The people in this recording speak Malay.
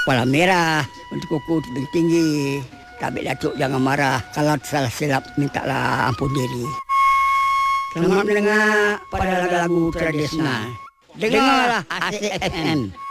kepala merah, untuk kuku tebing tinggi. Tabik Datuk jangan marah, kalau salah silap mintalah ampun diri. Selamat mendengar pada lagu-lagu tradisional. Dengarlah Asik FM.